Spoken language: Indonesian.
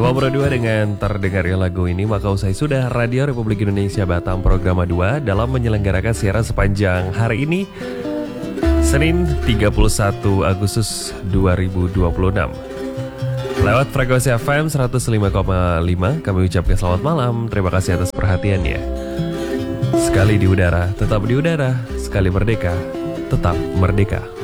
Nomor 2 dengan terdengarnya lagu ini, maka usai sudah Radio Republik Indonesia Batam Program 2 dalam menyelenggarakan siaran sepanjang hari ini, Senin 31 Agustus 2026. Lewat frekuensi FM 105,5 kami ucapkan selamat malam. Terima kasih atas perhatiannya. Sekali di udara, tetap di udara. Sekali merdeka, tetap merdeka.